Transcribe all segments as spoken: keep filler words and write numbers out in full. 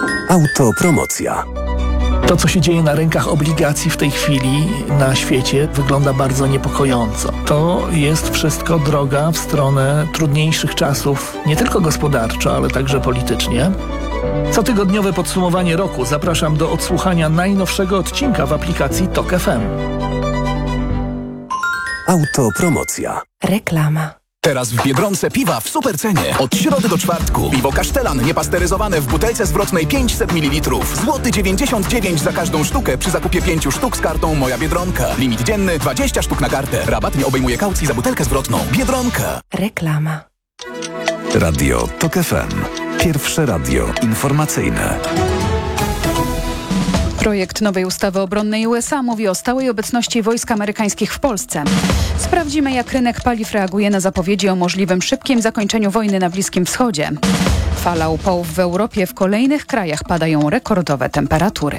Autopromocja. To, co się dzieje na rynkach obligacji w tej chwili na świecie, wygląda bardzo niepokojąco. To jest wszystko droga w stronę trudniejszych czasów, nie tylko gospodarczo, ale także politycznie. Cotygodniowe podsumowanie roku zapraszam do odsłuchania najnowszego odcinka w aplikacji Tok F M. Autopromocja. Reklama. Teraz w Biedronce piwa w super cenie. Od środy do czwartku. Piwo Kasztelan niepasteryzowane w butelce zwrotnej pięćset mililitrów. Złoty dziewięćdziesiąt dziewięć za każdą sztukę przy zakupie pięciu sztuk z kartą Moja Biedronka. Limit dzienny dwadzieścia sztuk na kartę. Rabat nie obejmuje kaucji za butelkę zwrotną. Biedronka. Reklama. Radio Tok F M. Pierwsze radio informacyjne. Projekt nowej ustawy obronnej U S A mówi o stałej obecności wojsk amerykańskich w Polsce. Sprawdzimy, jak rynek paliw reaguje na zapowiedzi o możliwym szybkim zakończeniu wojny na Bliskim Wschodzie. Fala upałów w Europie, w kolejnych krajach padają rekordowe temperatury.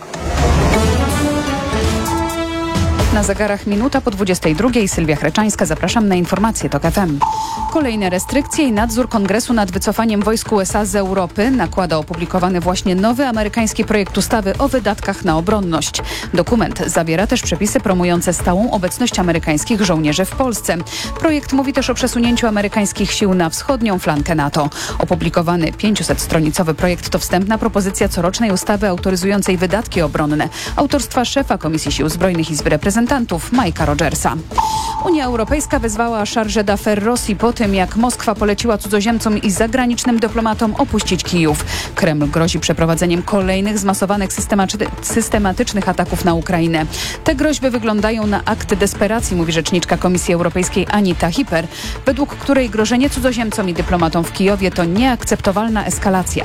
Na zegarach minuta po dwudziestej drugiej. Sylwia Chreczańska, zapraszam na informacje Tok F M. Kolejne restrykcje i nadzór Kongresu nad wycofaniem wojsk U S A z Europy nakłada opublikowany właśnie nowy amerykański projekt ustawy o wydatkach na obronność. Dokument zawiera też przepisy promujące stałą obecność amerykańskich żołnierzy w Polsce. Projekt mówi też o przesunięciu amerykańskich sił na wschodnią flankę NATO. Opublikowany pięćsetstronicowy projekt to wstępna propozycja corocznej ustawy autoryzującej wydatki obronne autorstwa szefa Komisji Sił Zbrojnych Izby Reprezentantów Mike'a Rogersa. Unia Europejska wezwała Chargé d'Affaires Rosji po tym, jak Moskwa poleciła cudzoziemcom i zagranicznym dyplomatom opuścić Kijów. Kreml grozi przeprowadzeniem kolejnych zmasowanych systematycznych ataków na Ukrainę. Te groźby wyglądają na akt desperacji, mówi rzeczniczka Komisji Europejskiej Anita Hiper, według której grożenie cudzoziemcom i dyplomatom w Kijowie to nieakceptowalna eskalacja.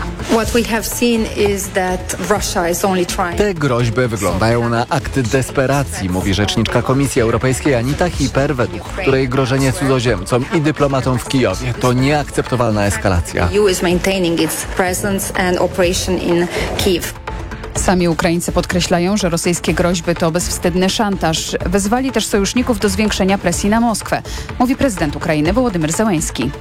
Te groźby wyglądają na akt desperacji, mówi rzeczniczka Komisji Europejskiej Anita Hiper, według której grożenie cudzoziemcom i dyplomatom w Kijowie to nieakceptowalna eskalacja. Sami Ukraińcy podkreślają, że rosyjskie groźby to bezwstydny szantaż. Wezwali też sojuszników do zwiększenia presji na Moskwę, mówi prezydent Ukrainy Wołodymyr Zełenski.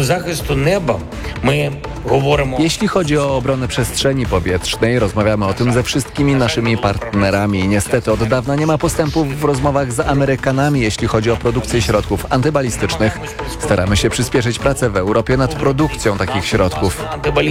Jeśli chodzi o obronę przestrzeni powietrznej, rozmawiamy o tym ze wszystkimi naszymi partnerami. Niestety od dawna nie ma postępów w rozmowach z Amerykanami, jeśli chodzi o produkcję środków antybalistycznych. Staramy się przyspieszyć pracę w Europie nad produkcją takich środków.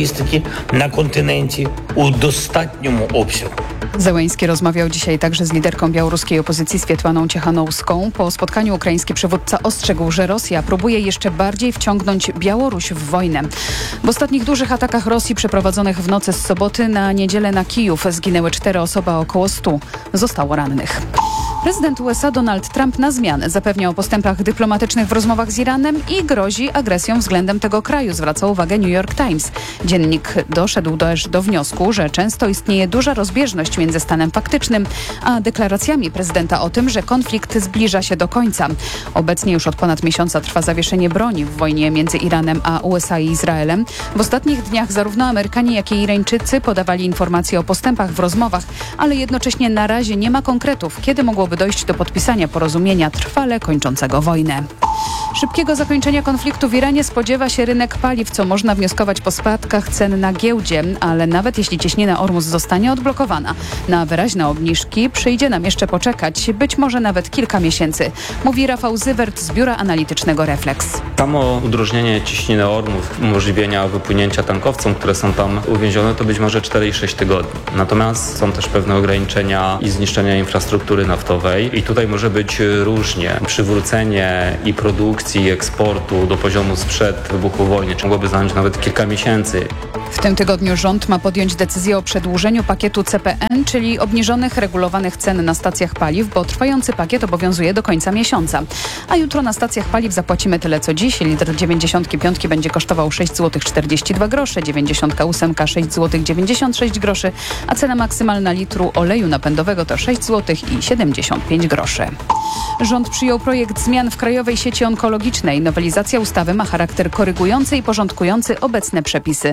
Na kontynencie u dostatnim obsягу. Zełenski rozmawiał dzisiaj także z liderką białoruskiej opozycji Swietłaną Cichanowską. Po spotkaniu ukraiński przywódca ostrzegł, że Rosja próbuje jeszcze bardziej wciągnąć Białoruś w wojnę. W ostatnich dużych atakach Rosji przeprowadzonych w nocy z soboty na niedzielę na Kijów zginęły cztery osoby, a około stu zostało rannych. Prezydent U S A Donald Trump na zmianę zapewnia o postępach dyplomatycznych w rozmowach z Iranem i grozi agresją względem tego kraju, zwraca uwagę New York Times. Dziennik doszedł też do wniosku, że często istnieje duża rozbieżność między stanem faktycznym a deklaracjami prezydenta o tym, że konflikt zbliża się do końca. Obecnie już od ponad miesiąca trwa zawieszenie broni w wojnie między Iranem a U S A i Izraelem. W ostatnich dniach zarówno Amerykanie, jak i Irańczycy podawali informacje o postępach w rozmowach, ale jednocześnie na razie nie ma konkretów, kiedy mogłoby dojść do podpisania porozumienia trwale kończącego wojnę. Szybkiego zakończenia konfliktu w Iranie spodziewa się rynek paliw, co można wnioskować po spadkach cen na giełdzie, ale nawet jeśli cieśnina Ormus zostanie odblokowana, na wyraźne obniżki przyjdzie nam jeszcze poczekać, być może nawet kilka miesięcy, mówi Rafał Zywert z biura analitycznego Reflex. Samo udrożnienie cieśniny Ormus, umożliwienia wypłynięcia tankowcom, które są tam uwięzione, to być może cztery i sześć tygodni. Natomiast są też pewne ograniczenia i zniszczenia infrastruktury naftowej i tutaj może być różnie. Przywrócenie i produkcji, i eksportu do poziomu sprzed wybuchu wojny mogłoby zająć nawet kilka miesięcy. W tym tygodniu rząd ma podjąć decyzję o przedłużeniu pakietu C P N, czyli obniżonych, regulowanych cen na stacjach paliw, bo trwający pakiet obowiązuje do końca miesiąca. A jutro na stacjach paliw zapłacimy tyle co dziś. Litr dziewięćdziesiątki piątki będzie kosztował sześć złotych czterdzieści dwa grosze, dziewięćdziesiątka ósemka sześć złotych dziewięćdziesiąt sześć groszy, a cena maksymalna litru oleju napędowego to sześć złotych i siedemdziesiąt pięć groszy. Rząd przyjął projekt zmian w Krajowej Sieci Onkologicznej. Nowelizacja ustawy ma charakter korygujący i porządkujący obecne przepisy. Zmiany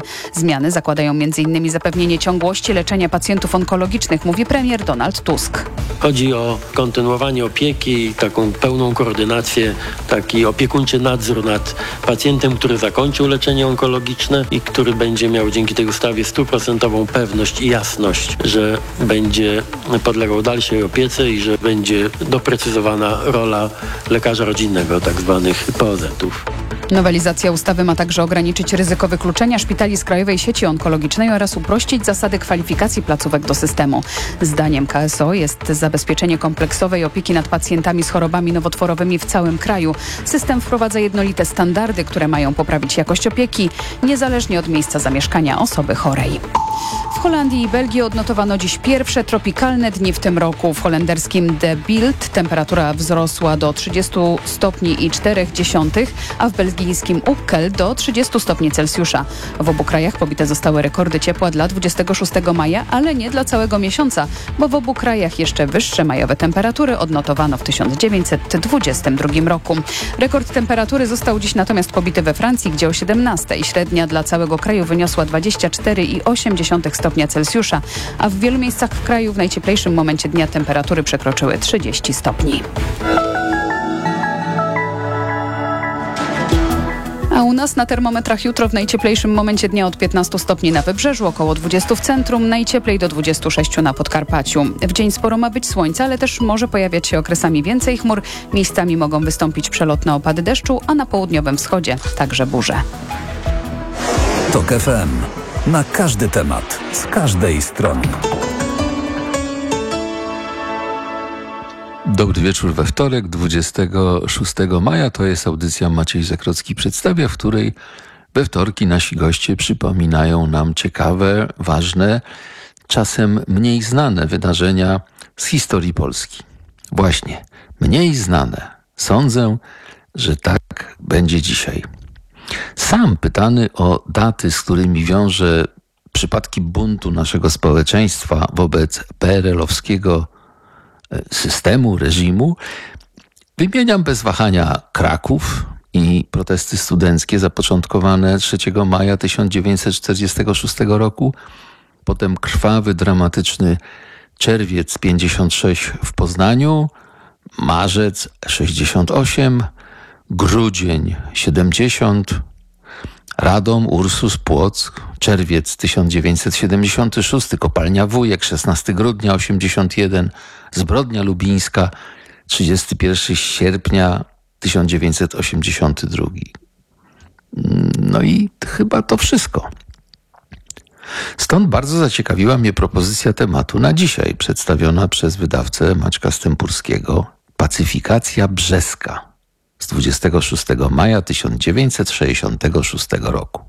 Zmiany zakładają między innymi zapewnienie ciągłości leczenia pacjentów onkologicznych, mówi premier Donald Tusk. Chodzi o kontynuowanie opieki, taką pełną koordynację, taki opiekuńczy nadzór nad pacjentem, który zakończył leczenie onkologiczne i który będzie miał dzięki tej ustawie stuprocentową pewność i jasność, że będzie podlegał dalszej opiece i że będzie doprecyzowana rola lekarza rodzinnego, tak zwanych P O Z-ów. Nowelizacja ustawy ma także ograniczyć ryzyko wykluczenia szpitali z krajowej sieci onkologicznej oraz uprościć zasady kwalifikacji placówek do systemu. Zdaniem K S O jest zabezpieczenie kompleksowej opieki nad pacjentami z chorobami nowotworowymi w całym kraju. System wprowadza jednolite standardy, które mają poprawić jakość opieki, niezależnie od miejsca zamieszkania osoby chorej. W Holandii i Belgii odnotowano dziś pierwsze tropikalne dni w tym roku. W holenderskim De Bilt temperatura wzrosła do trzydziestu stopni i czterech dziesiątych, a w belgijskim Ukkel do trzydziestu stopni Celsjusza. W obu krajach pobite zostały rekordy ciepła dla dwudziestego szóstego maja, ale nie dla całego miesiąca, bo w obu krajach jeszcze wyższe majowe temperatury odnotowano w tysiąc dziewięćset dwudziestym drugim roku. Rekord temperatury został dziś natomiast pobity we Francji, gdzie o siedemnastej średnia dla całego kraju wyniosła dwadzieścia cztery i osiem dziesiątych stopnia Celsjusza, a w wielu miejscach w kraju w najcieplejszym momencie dnia temperatury przekroczyły trzydzieści stopni. A u nas na termometrach jutro w najcieplejszym momencie dnia od piętnastu stopni na Wybrzeżu, około dwudziestu w centrum, najcieplej do dwudziestu sześciu na Podkarpaciu. W dzień sporo ma być słońca, ale też może pojawiać się okresami więcej chmur. Miejscami mogą wystąpić przelotne opady deszczu, a na południowym wschodzie także burze. TOK F M. Na każdy temat, z każdej strony. Dobry wieczór we wtorek, dwudziestego szóstego maja. To jest audycja Maciej Zakrocki przedstawia, w której we wtorki nasi goście przypominają nam ciekawe, ważne, czasem mniej znane wydarzenia z historii Polski. Właśnie, mniej znane. Sądzę, że tak będzie dzisiaj. Sam pytany o daty, z którymi wiąże przypadki buntu naszego społeczeństwa wobec P R L-owskiego systemu, reżimu, wymieniam bez wahania Kraków i protesty studenckie zapoczątkowane trzeciego maja tysiąc dziewięćset czterdziestego szóstego roku, potem krwawy, dramatyczny czerwiec pięćdziesiąt sześć w Poznaniu, marzec sześćdziesiąt osiem, grudzień siedemdziesiąt, Radom, Ursus, Płock, czerwiec tysiąc dziewięćset siedemdziesiąty szósty, Kopalnia Wujek, szesnastego grudnia osiemdziesiąt jeden, Zbrodnia Lubińska, trzydziestego pierwszego sierpnia tysiąc dziewięćset osiemdziesiąty drugi. No i chyba to wszystko. Stąd bardzo zaciekawiła mnie propozycja tematu na dzisiaj, przedstawiona przez wydawcę Maćka Stępurskiego, Pacyfikacja Brzeska z dwudziestego szóstego maja tysiąc dziewięćset sześćdziesiątego szóstego roku.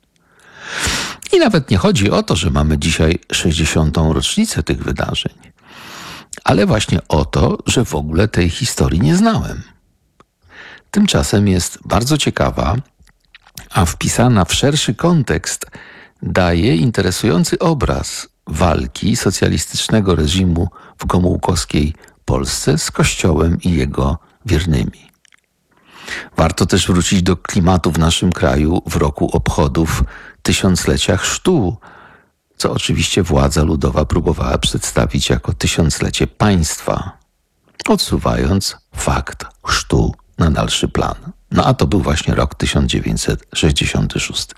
I nawet nie chodzi o to, że mamy dzisiaj sześćdziesiątą rocznicę tych wydarzeń, ale właśnie o to, że w ogóle tej historii nie znałem. Tymczasem jest bardzo ciekawa, a wpisana w szerszy kontekst daje interesujący obraz walki socjalistycznego reżimu w gomułkowskiej Polsce z Kościołem i jego wiernymi. Warto też wrócić do klimatu w naszym kraju w roku obchodów tysiąclecia chrztu, co oczywiście władza ludowa próbowała przedstawić jako tysiąclecie państwa, odsuwając fakt chrztu na dalszy plan. No a to był właśnie rok tysiąc dziewięćset sześćdziesiąty szósty.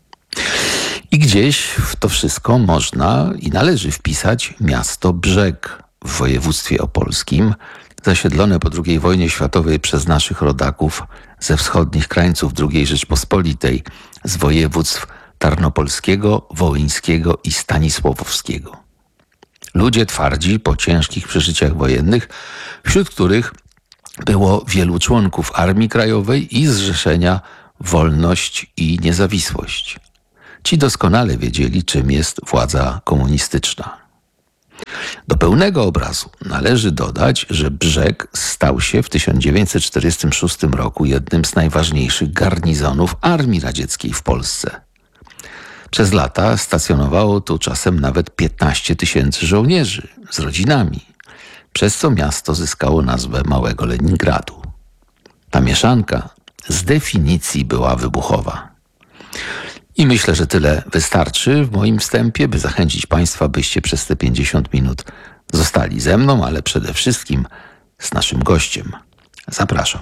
I gdzieś w to wszystko można i należy wpisać miasto Brzeg w województwie opolskim, zasiedlone po drugiej wojnie światowej przez naszych rodaków ze wschodnich krańców drugiej Rzeczpospolitej, z województw tarnopolskiego, wołyńskiego i stanisławowskiego. Ludzie twardzi po ciężkich przeżyciach wojennych, wśród których było wielu członków Armii Krajowej i Zrzeszenia Wolność i Niezawisłość. Ci doskonale wiedzieli, czym jest władza komunistyczna. Do pełnego obrazu należy dodać, że Brzeg stał się w tysiąc dziewięćset czterdziestym szóstym roku jednym z najważniejszych garnizonów Armii Radzieckiej w Polsce. Przez lata stacjonowało tu czasem nawet piętnaście tysięcy żołnierzy z rodzinami, przez co miasto zyskało nazwę Małego Leningradu. Ta mieszanka z definicji była wybuchowa. I myślę, że tyle wystarczy w moim wstępie, by zachęcić Państwa, byście przez te pięćdziesiąt minut zostali ze mną, ale przede wszystkim z naszym gościem. Zapraszam.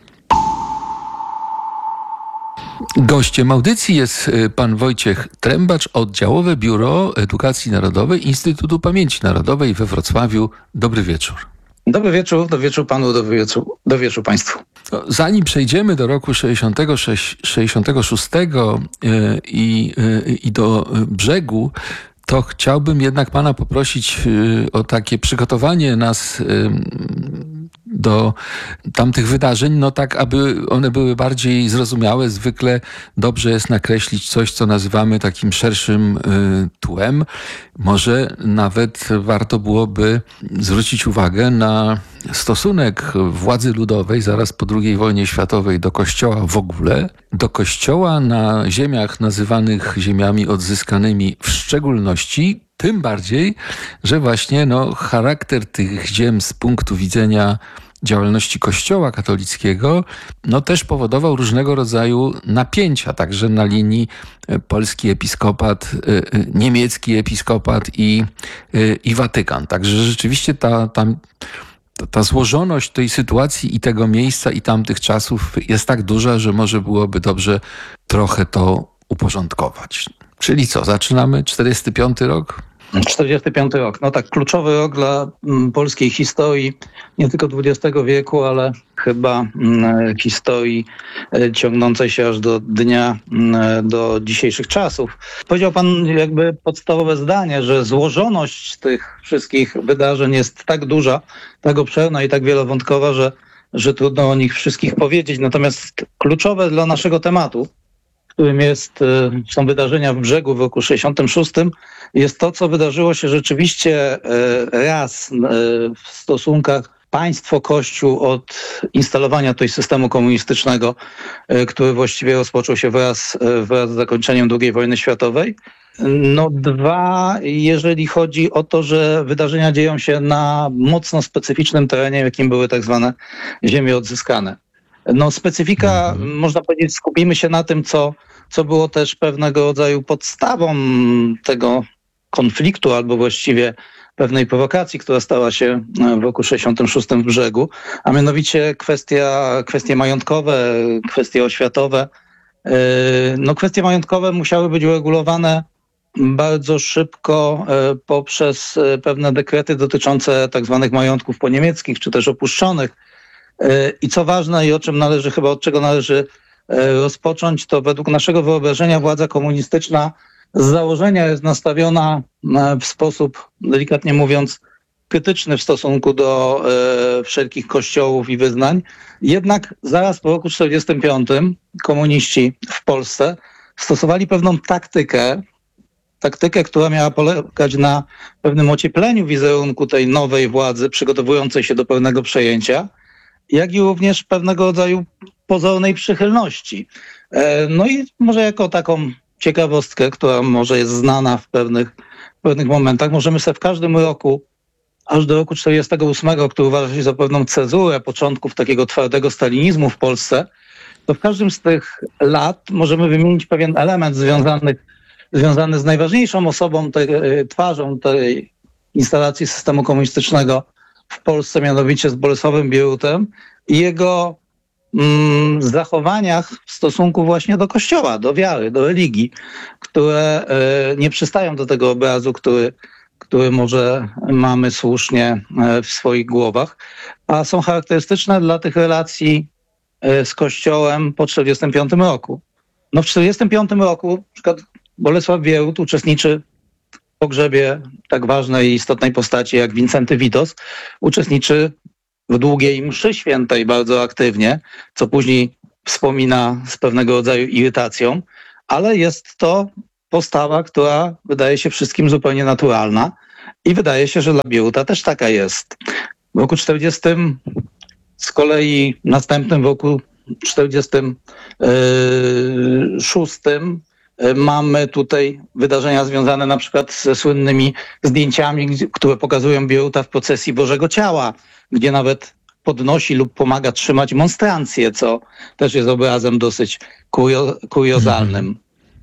Gościem audycji jest pan Wojciech Trębacz, Oddziałowe Biuro Edukacji Narodowej Instytutu Pamięci Narodowej we Wrocławiu. Dobry wieczór. Dobry wieczór, dobry wieczór panu, dobry wieczór, dobry wieczór państwu. Zanim przejdziemy do roku sześćdziesiątego szóstego i, i do brzegu, to chciałbym jednak pana poprosić o takie przygotowanie nas do tamtych wydarzeń, no tak, aby one były bardziej zrozumiałe. Zwykle dobrze jest nakreślić coś, co nazywamy takim szerszym tłem. Może nawet warto byłoby zwrócić uwagę na stosunek władzy ludowej zaraz po drugiej wojnie światowej do Kościoła w ogóle, do Kościoła na ziemiach nazywanych ziemiami odzyskanymi w szczególności, tym bardziej, że właśnie no, charakter tych ziem z punktu widzenia działalności Kościoła katolickiego no też powodował różnego rodzaju napięcia, także na linii polski episkopat, niemiecki episkopat i, i Watykan. Także rzeczywiście ta, ta, ta złożoność tej sytuacji i tego miejsca i tamtych czasów jest tak duża, że może byłoby dobrze trochę to uporządkować. Czyli co, zaczynamy? czterdziesty piąty rok? czterdziesty piąty rok. No tak, kluczowy rok dla m, polskiej historii, nie tylko dwudziestego wieku, ale chyba m, historii e, ciągnącej się aż do dnia, m, do dzisiejszych czasów. Powiedział pan jakby podstawowe zdanie, że złożoność tych wszystkich wydarzeń jest tak duża, tak obszerna i tak wielowątkowa, że, że trudno o nich wszystkich powiedzieć. Natomiast kluczowe dla naszego tematu, którym jest, są wydarzenia w Brzegu w roku sześćdziesiątym szóstym, jest to, co wydarzyło się rzeczywiście raz w stosunkach państwo-kościół od instalowania tutaj systemu komunistycznego, który właściwie rozpoczął się wraz, wraz z zakończeniem drugiej wojny światowej. No dwa, jeżeli chodzi o to, że wydarzenia dzieją się na mocno specyficznym terenie, jakim były tak zwane ziemie odzyskane. No specyfika, mhm. można powiedzieć, skupimy się na tym, co, co było też pewnego rodzaju podstawą tego konfliktu, albo właściwie pewnej prowokacji, która stała się w roku sześćdziesiątym szóstym w Brzegu, a mianowicie kwestia, kwestie majątkowe, kwestie oświatowe. No kwestie majątkowe musiały być uregulowane bardzo szybko poprzez pewne dekrety dotyczące tak zwanych majątków poniemieckich, czy też opuszczonych. I co ważne i o czym należy, chyba od czego należy rozpocząć, to według naszego wyobrażenia władza komunistyczna z założenia jest nastawiona w sposób, delikatnie mówiąc, krytyczny w stosunku do e, wszelkich kościołów i wyznań. Jednak zaraz po roku czterdziestym piątym komuniści w Polsce stosowali pewną taktykę, taktykę, która miała polegać na pewnym ociepleniu wizerunku tej nowej władzy przygotowującej się do pełnego przejęcia, jak i również pewnego rodzaju pozornej przychylności. No i może jako taką ciekawostkę, która może jest znana w pewnych, w pewnych momentach, możemy sobie w każdym roku, aż do roku czterdziestego ósmego, który uważa się za pewną cezurę początków takiego twardego stalinizmu w Polsce, to w każdym z tych lat możemy wymienić pewien element związany, związany z najważniejszą osobą, tej, twarzą tej instalacji systemu komunistycznego w Polsce, mianowicie z Bolesławem Bierutem i jego mm, zachowaniach w stosunku właśnie do Kościoła, do wiary, do religii, które y, nie przystają do tego obrazu, który, który może mamy słusznie y, w swoich głowach, a są charakterystyczne dla tych relacji y, z Kościołem po czterdziestym piątym roku. No w czterdziestym piątym roku na przykład Bolesław Bierut uczestniczy w pogrzebie tak ważnej i istotnej postaci jak Wincenty Witos, uczestniczy w długiej mszy świętej bardzo aktywnie, co później wspomina z pewnego rodzaju irytacją, ale jest to postawa, która wydaje się wszystkim zupełnie naturalna i wydaje się, że dla Bieruta też taka jest. W roku czterdziestym z kolei następnym w roku czterdziestym szóstym mamy tutaj wydarzenia związane na przykład ze słynnymi zdjęciami, które pokazują Bieruta w procesji Bożego Ciała, gdzie nawet podnosi lub pomaga trzymać monstrancję, co też jest obrazem dosyć kurio- kuriozalnym.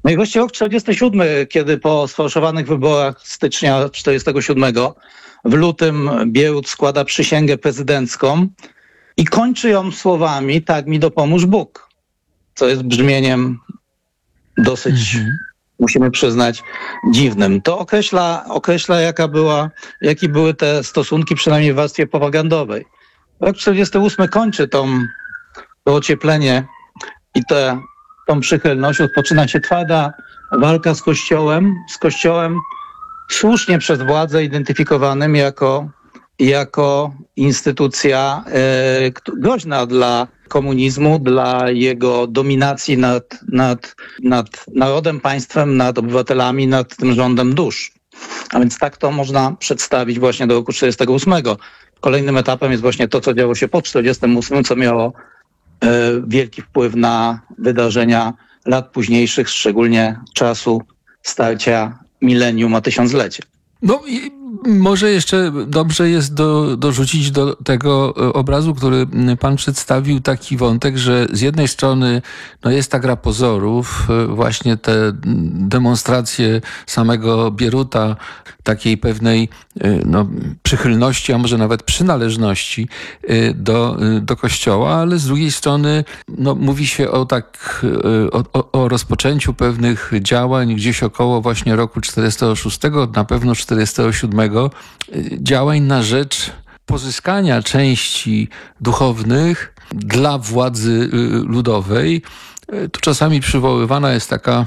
No i właściwie rok czterdziesty siódmy, kiedy po sfałszowanych wyborach stycznia czterdziestego siódmego w lutym Bierut składa przysięgę prezydencką i kończy ją słowami "tak mi dopomóż Bóg", co jest brzmieniem dosyć, mhm. musimy przyznać, dziwnym. To określa, określa jaka była, jakie były te stosunki, przynajmniej w warstwie propagandowej. Rok czterdziesty ósmy kończy tą, to ocieplenie i tę tą przychylność. Rozpoczyna się twarda walka z Kościołem, z Kościołem słusznie przez władzę identyfikowanym jako, jako instytucja e, groźna dla komunizmu, dla jego dominacji nad, nad, nad narodem, państwem, nad obywatelami, nad tym rządem dusz. A więc tak to można przedstawić właśnie do roku czterdziestego ósmego. Kolejnym etapem jest właśnie to, co działo się po czterdziestym ósmym, co miało e, wielki wpływ na wydarzenia lat późniejszych, szczególnie czasu starcia milenium a tysiąclecie. No i może jeszcze dobrze jest do, dorzucić do tego obrazu, który pan przedstawił, taki wątek, że z jednej strony no jest ta gra pozorów, właśnie te demonstracje samego Bieruta, takiej pewnej no, przychylności, a może nawet przynależności do, do Kościoła, ale z drugiej strony no, mówi się o tak o, o, o rozpoczęciu pewnych działań gdzieś około właśnie roku czterdziestego szóstego, na pewno czterdziestego siódmego, działań na rzecz pozyskania części duchownych dla władzy ludowej. Tu czasami przywoływana jest taka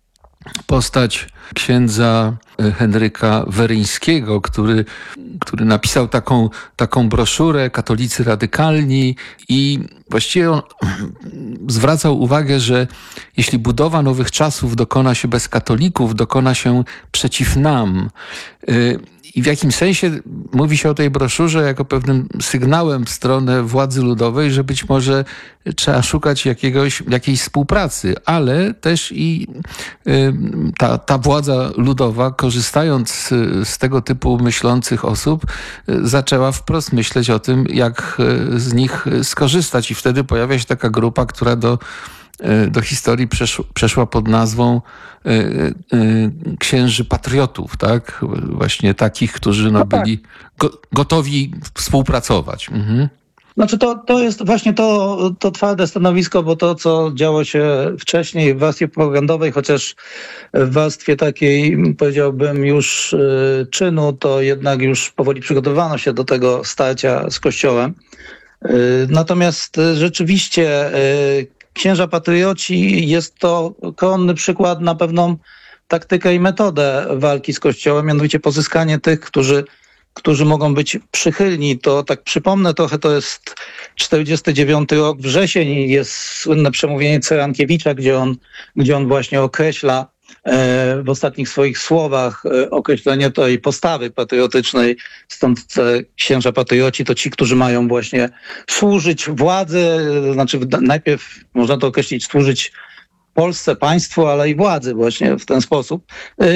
postać księdza Henryka Weryńskiego, który, który napisał taką, taką broszurę Katolicy Radykalni i właściwie on zwracał uwagę, że jeśli budowa nowych czasów dokona się bez katolików, dokona się przeciw nam. I w jakim sensie mówi się o tej broszurze jako pewnym sygnałem w stronę władzy ludowej, że być może trzeba szukać jakiegoś, jakiejś współpracy, ale też i ta, ta władza ludowa, korzystając z, z tego typu myślących osób, zaczęła wprost myśleć o tym, jak z nich skorzystać. I wtedy pojawia się taka grupa, która do do historii przeszła, przeszła pod nazwą y, y, księży patriotów, tak? Właśnie takich, którzy no, byli go, gotowi współpracować. Mhm. Znaczy to, to jest właśnie to, to twarde stanowisko, bo to, co działo się wcześniej w warstwie propagandowej, chociaż w warstwie takiej, powiedziałbym, już y, czynu, to jednak już powoli przygotowano się do tego starcia z Kościołem. Y, natomiast y, rzeczywiście y, księża patrioci jest to koronny przykład na pewną taktykę i metodę walki z Kościołem, mianowicie pozyskanie tych, którzy, którzy mogą być przychylni. To tak przypomnę trochę, to jest czterdziesty dziewiąty rok, wrzesień, i jest słynne przemówienie Cyrankiewicza, gdzie on, gdzie on właśnie określa w ostatnich swoich słowach określenie tej postawy patriotycznej. Stąd księża patrioci to ci, którzy mają właśnie służyć władzy, znaczy najpierw można to określić, służyć Polsce, państwu, ale i władzy właśnie w ten sposób.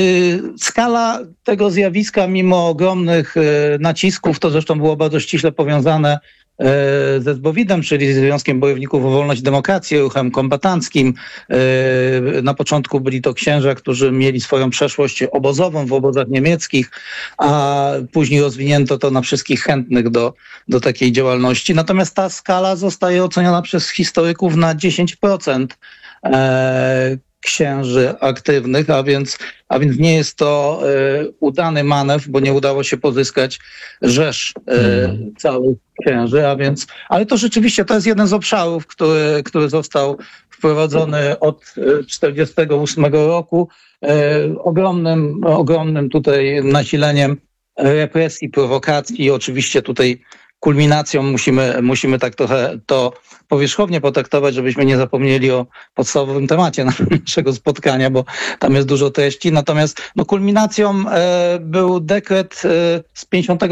Skala tego zjawiska, mimo ogromnych nacisków, to zresztą było bardzo ściśle powiązane ze Zbowidem, czyli Związkiem Bojowników o Wolność i Demokrację, ruchem kombatanckim. Na początku byli to księża, którzy mieli swoją przeszłość obozową w obozach niemieckich, a później rozwinięto to na wszystkich chętnych do, do takiej działalności. Natomiast ta skala zostaje oceniona przez historyków na dziesięć procent księży aktywnych, a więc, a więc nie jest to y, udany manewr, bo nie udało się pozyskać rzesz y, hmm. całych księży, a więc, ale to rzeczywiście to jest jeden z obszarów, który, który został wprowadzony od czterdziestego ósmego roku, y, ogromnym, ogromnym tutaj nasileniem represji, prowokacji. Oczywiście tutaj kulminacją musimy, musimy tak trochę to powierzchownie potraktować, żebyśmy nie zapomnieli o podstawowym temacie naszego spotkania, bo tam jest dużo treści. Natomiast no, kulminacją e, był dekret e, z pięćdziesiątego